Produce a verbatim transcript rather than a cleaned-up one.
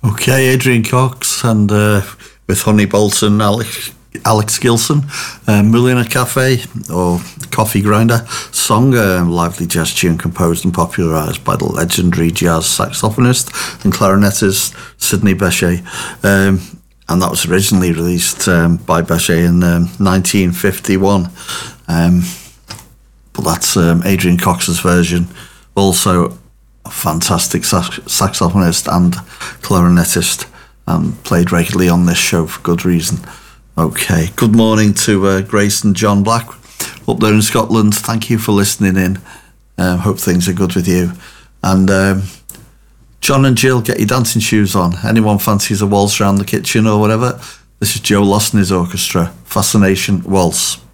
Okay, Adrian Cox and uh, with Honey Bolton, Alex, Alex Gilson, uh, Mulliner Cafe or Coffee Grinder song, a lively jazz tune composed and popularised by the legendary jazz saxophonist and clarinetist Sidney Bechet. Um, and that was originally released um, by Bechet in um, nineteen fifty-one. Um, but that's um, Adrian Cox's version. Also a fantastic sax- saxophonist and clarinetist, and played regularly on this show for good reason. Okay, good morning to uh, Grace and John Black up there in Scotland. Thank you for listening in. Um, hope things are good with you. And um, John and Jill, get your dancing shoes on. Anyone fancies a waltz around the kitchen or whatever? This is Joe Loss and his orchestra. Fascination Waltz.